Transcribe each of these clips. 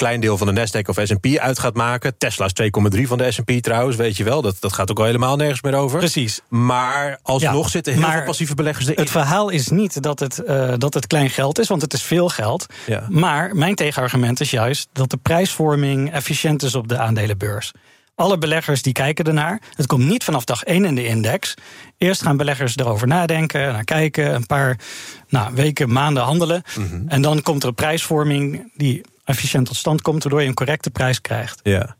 klein deel van de Nasdaq of S&P uit gaat maken. Tesla is 2,3 van de S&P trouwens, weet je wel. Dat gaat ook al helemaal nergens meer over. Precies. Maar alsnog zitten heel veel passieve beleggers erin. Het verhaal is niet dat het klein geld is, want het is veel geld. Ja. Maar mijn tegenargument is juist dat de prijsvorming efficiënt is op de aandelenbeurs. Alle beleggers die kijken ernaar. Het komt niet vanaf dag 1 in de index. Eerst gaan beleggers erover nadenken, naar kijken, een paar weken, maanden handelen. Mm-hmm. En dan komt er een prijsvorming die efficiënt tot stand komt, waardoor je een correcte prijs krijgt. Ja.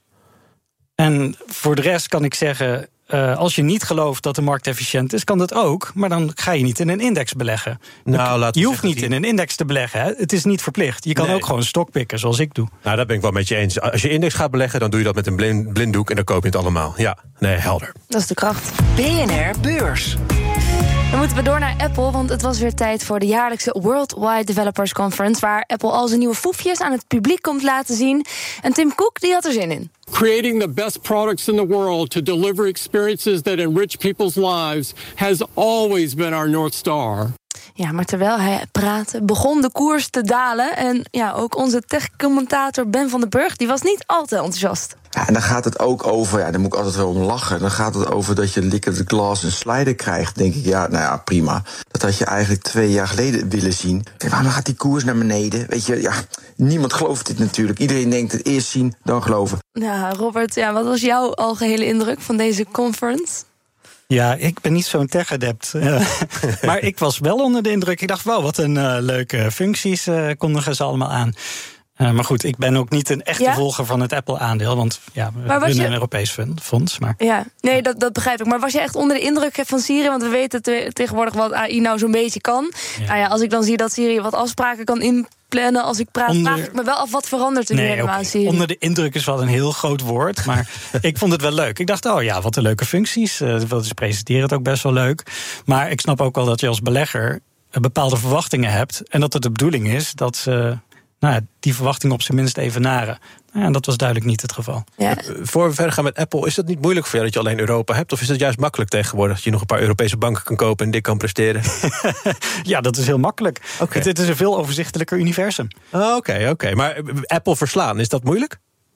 En voor de rest kan ik zeggen, als je niet gelooft dat de markt efficiënt is, kan dat ook. Maar dan ga je niet in een index beleggen. Je hoeft niet in een index te beleggen. Hè. Het is niet verplicht. Je kan ook gewoon stokpikken, zoals ik doe. Nou, dat ben ik wel met je eens. Als je index gaat beleggen, dan doe je dat met een blinddoek en dan koop je het allemaal. Ja, nee, helder. Dat is de kracht. BNR Beurs. Dan moeten we door naar Apple, want het was weer tijd voor de jaarlijkse Worldwide Developers Conference, waar Apple al zijn nieuwe foefjes aan het publiek komt laten zien. En Tim Cook, die had er zin in. Creating the best products in the world to deliver experiences that enrich people's lives has always been our North Star. Ja, maar terwijl hij praatte, begon de koers te dalen. En ja, ook onze tech-commentator Ben van den Burg, die was niet al te enthousiast. Ja, en dan gaat het ook over, daar moet ik altijd wel om lachen. Dan gaat het over dat je liquid glass een slider krijgt. Denk ik, prima. Dat had je eigenlijk 2 jaar geleden willen zien. Kijk, waarom gaat die koers naar beneden? Weet je, niemand gelooft dit natuurlijk. Iedereen denkt het eerst zien, dan geloven. Ja, Robert, wat was jouw algehele indruk van deze conference? Ja, ik ben niet zo'n tech-adept. Maar ik was wel onder de indruk. Ik dacht, wow, wat een leuke functies kondigen ze allemaal aan. Maar goed, ik ben ook niet een echte volger van het Apple-aandeel. Want we hebben een Europees fonds. Maar... Ja, nee, dat begrijp ik. Maar was je echt onder de indruk van Siri? Want we weten tegenwoordig wat AI nou zo'n beetje kan. Ja. Als ik dan zie dat Siri wat afspraken kan inplannen als ik praat, vraag ik me wel af wat verandert er nu helemaal aan Siri. Onder de indruk is wel een heel groot woord. Maar ik vond het wel leuk. Ik dacht, wat een leuke functies. Ze presenteren het ook best wel leuk. Maar ik snap ook wel dat je als belegger bepaalde verwachtingen hebt. En dat het de bedoeling is dat ze die verwachtingen op zijn minst evenaren. En dat was duidelijk niet het geval. Ja. Voor we verder gaan met Apple, is het niet moeilijk voor jou dat je alleen Europa hebt? Of is het juist makkelijk tegenwoordig dat je nog een paar Europese banken kan kopen en dik kan presteren? Ja, dat is heel makkelijk. Okay. Het is een veel overzichtelijker universum. Oké. Maar Apple verslaan, is dat moeilijk?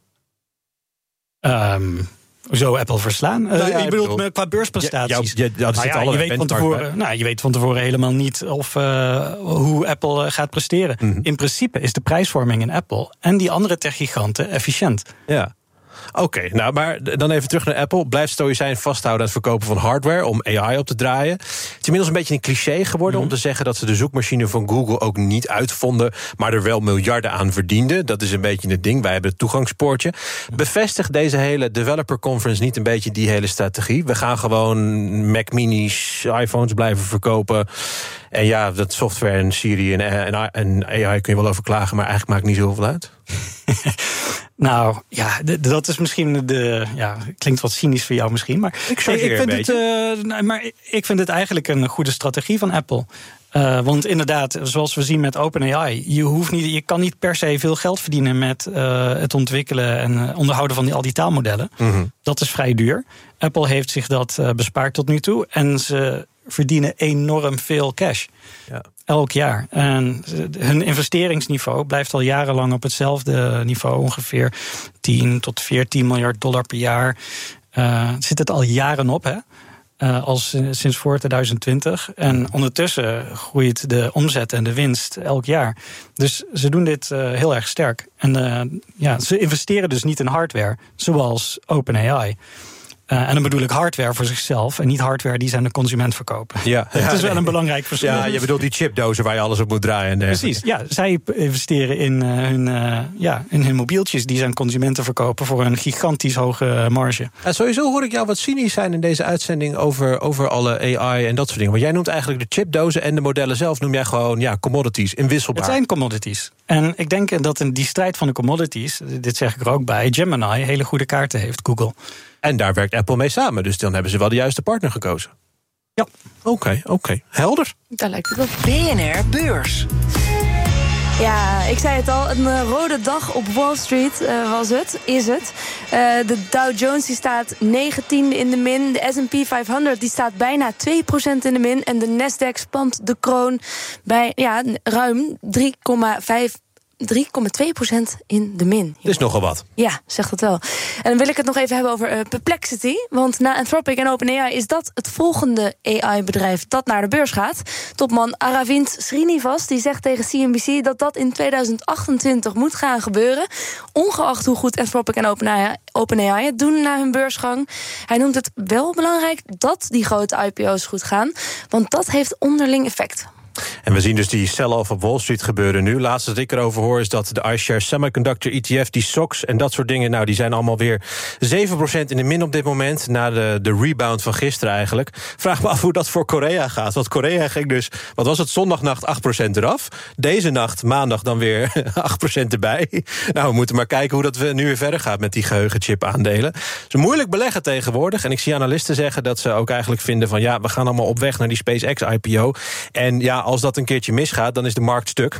Zo Apple verslaan? Ik bedoel, qua beursprestaties. Je weet van tevoren helemaal niet hoe Apple gaat presteren. Mm-hmm. In principe is de prijsvorming in Apple en die andere techgiganten efficiënt. Ja. Oké, maar dan even terug naar Apple. Blijft stoïcijn vasthouden aan het verkopen van hardware om AI op te draaien. Het is inmiddels een beetje een cliché geworden om te zeggen dat ze de zoekmachine van Google ook niet uitvonden, maar er wel miljarden aan verdienden. Dat is een beetje het ding. Wij hebben het toegangspoortje. Bevestigt deze hele developer conference niet een beetje die hele strategie? We gaan gewoon Mac Minis, iPhones blijven verkopen. En dat software en Siri en AI kun je wel over klagen, maar eigenlijk maakt het niet zoveel uit. Nou, dat is misschien klinkt wat cynisch voor jou misschien, maar ik vind het eigenlijk een goede strategie van Apple. Want inderdaad, zoals we zien met OpenAI, je kan niet per se veel geld verdienen met het ontwikkelen en onderhouden van al die taalmodellen. Mm-hmm. Dat is vrij duur. Apple heeft zich dat bespaard tot nu toe en ze verdienen enorm veel cash. Ja. Elk jaar. En hun investeringsniveau blijft al jarenlang op hetzelfde niveau. Ongeveer 10 tot 14 miljard dollar per jaar. Zit het al jaren op, hè? Sinds voor 2020. En ondertussen groeit de omzet en de winst elk jaar. Dus ze doen dit heel erg sterk. En ze investeren dus niet in hardware, zoals OpenAI. En dan bedoel ik hardware voor zichzelf en niet hardware die ze aan de consument verkopen. Het is wel een belangrijk verschil. Ja, je bedoelt die chipdozen waar je alles op moet draaien. Precies, zij investeren in hun mobieltjes die ze aan consumenten verkopen voor een gigantisch hoge marge. Sowieso hoor ik jou wat cynisch zijn in deze uitzending over alle AI en dat soort dingen. Want jij noemt eigenlijk de chipdozen en de modellen zelf noem jij gewoon commodities, inwisselbaar. Het zijn commodities. En ik denk dat in die strijd van de commodities, dit zeg ik er ook bij, Gemini hele goede kaarten heeft, Google. En daar werkt Apple mee samen, dus dan hebben ze wel de juiste partner gekozen. Ja. Oké. Helder. Daar lijkt het op. BNR Beurs. Ja, ik zei het al, een rode dag op Wall Street is het. De Dow Jones die staat 19e in de min. De S&P 500 die staat bijna 2% in de min. En de Nasdaq spant de kroon bij ruim 3,5% 3,2% in de min. Dat is nogal wat. Ja, zegt dat wel. En dan wil ik het nog even hebben over Perplexity. Want na Anthropic en OpenAI is dat het volgende AI-bedrijf dat naar de beurs gaat. Topman Aravind Srinivas die zegt tegen CNBC dat in 2028 moet gaan gebeuren. Ongeacht hoe goed Anthropic en OpenAI het doen na hun beursgang. Hij noemt het wel belangrijk dat die grote IPO's goed gaan. Want dat heeft onderling effect. En we zien dus die sell-off op Wall Street gebeuren nu. Laatste dat ik erover hoor is dat de iShares Semiconductor ETF, die SOX en dat soort dingen, die zijn allemaal weer 7% in de min op dit moment, na de rebound van gisteren eigenlijk. Vraag me af hoe dat voor Korea gaat. Want Korea ging dus, wat was het, zondagnacht 8% eraf. Deze nacht, maandag, dan weer 8% erbij. Nou, we moeten maar kijken hoe dat nu weer verder gaat met die geheugenchip aandelen. Het is moeilijk beleggen tegenwoordig. En ik zie analisten zeggen dat ze ook eigenlijk vinden van we gaan allemaal op weg naar die SpaceX IPO. En als dat een keertje misgaat, dan is de markt stuk.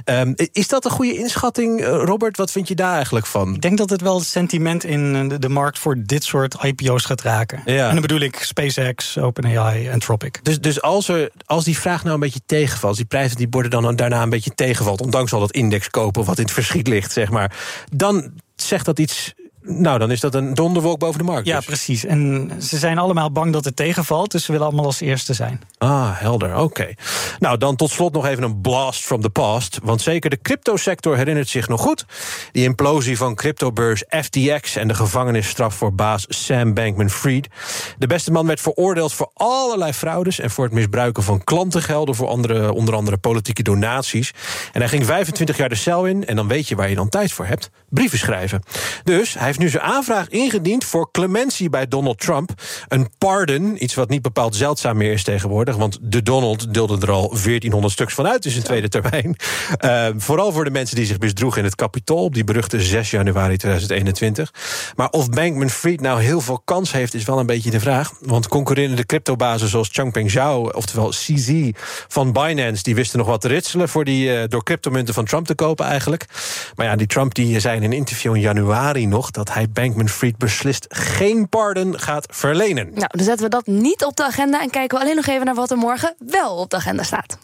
Is dat een goede inschatting, Robert? Wat vind je daar eigenlijk van? Ik denk dat het wel het sentiment in de markt voor dit soort IPO's gaat raken. Ja. En dan bedoel ik SpaceX, OpenAI, Anthropic. Dus als die vraag nou een beetje tegenvalt, als die prijzen die worden dan daarna een beetje tegenvalt, ondanks al dat index kopen wat in het verschiet ligt, zeg maar, dan zegt dat iets. Nou, dan is dat een donderwolk boven de markt. Ja, dus. precies. En ze zijn allemaal bang dat het tegenvalt, dus ze willen allemaal als eerste zijn. Ah, helder, oké. Nou, dan tot slot nog even een blast from the past. Want zeker de cryptosector herinnert zich nog goed. Die implosie van cryptobeurs FTX en de gevangenisstraf voor baas Sam Bankman-Fried. De beste man werd veroordeeld voor allerlei fraudes en voor het misbruiken van klantengelden voor onder andere politieke donaties. En hij ging 25 jaar de cel in en dan weet je waar je dan tijd voor hebt. Brieven schrijven. Dus hij heeft nu zijn aanvraag ingediend voor clementie bij Donald Trump. Een pardon, iets wat niet bepaald zeldzaam meer is tegenwoordig, want de Donald deelde er al 1400 stuks van uit in zijn tweede termijn. Vooral voor de mensen die zich misdroegen in het Capitool op die beruchte 6 januari 2021. Maar of Bankman-Fried nou heel veel kans heeft, is wel een beetje de vraag. Want concurrerende cryptobazen zoals Changpeng Zhao, oftewel CZ van Binance, die wisten nog wat te ritselen voor die door cryptomunten van Trump te kopen eigenlijk. Maar die Trump die zei in een interview in januari nog dat hij Bankman-Fried beslist geen pardon gaat verlenen. Nou, dan zetten we dat niet op de agenda en kijken we alleen nog even naar wat er morgen wel op de agenda staat.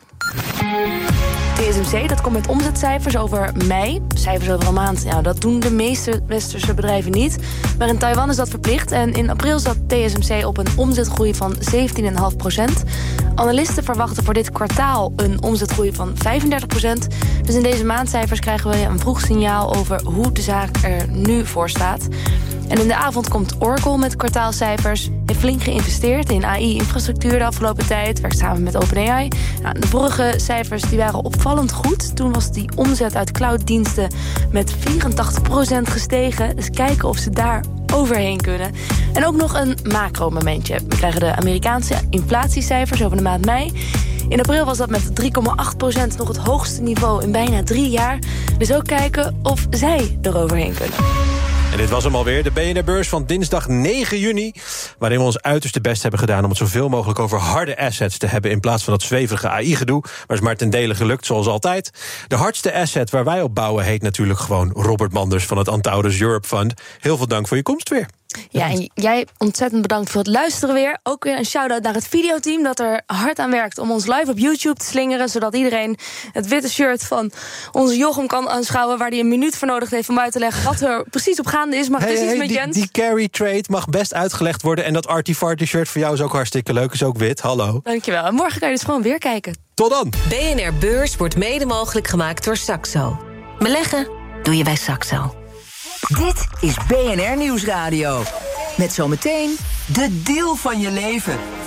TSMC, dat komt met omzetcijfers over mei. Cijfers over een maand, dat doen de meeste westerse bedrijven niet. Maar in Taiwan is dat verplicht. En in april zat TSMC op een omzetgroei van 17,5%. Analisten verwachten voor dit kwartaal een omzetgroei van 35%. Dus in deze maandcijfers krijgen we een vroeg signaal over hoe de zaak er nu voor staat. En in de avond komt Oracle met kwartaalcijfers. Heeft flink geïnvesteerd in AI-infrastructuur de afgelopen tijd. Werkt samen met OpenAI. De vorige cijfers die waren opvallend goed. Toen was die omzet uit clouddiensten met 84% gestegen. Dus kijken of ze daar overheen kunnen. En ook nog een macro-momentje. We krijgen de Amerikaanse inflatiecijfers over de maand mei. In april was dat met 3,8% nog het hoogste niveau in bijna 3 jaar. Dus ook kijken of zij eroverheen kunnen. En dit was hem alweer, de BNR-beurs van dinsdag 9 juni... waarin we ons uiterste best hebben gedaan om het zoveel mogelijk over harde assets te hebben in plaats van dat zweverige AI-gedoe. Maar is maar ten dele gelukt, zoals altijd. De hardste asset waar wij op bouwen heet natuurlijk gewoon Robert Manders van het Antaurus Europe Fund. Heel veel dank voor je komst weer. Ja, en jij ontzettend bedankt voor het luisteren weer. Ook weer een shout-out naar het videoteam dat er hard aan werkt om ons live op YouTube te slingeren, zodat iedereen het witte shirt van onze Jochem kan aanschouwen, waar hij een minuut voor nodig heeft om uit te leggen wat er precies op gaande is. Maar het is iets met Jens. Die carry trade mag best uitgelegd worden. En dat Arty-Farty shirt voor jou is ook hartstikke leuk. Is ook wit. Hallo. Dankjewel. En morgen kan je dus gewoon weer kijken. Tot dan. BNR Beurs wordt mede mogelijk gemaakt door Saxo. Beleggen doe je bij Saxo. Dit is BNR Nieuwsradio. Met zometeen de deal van je leven.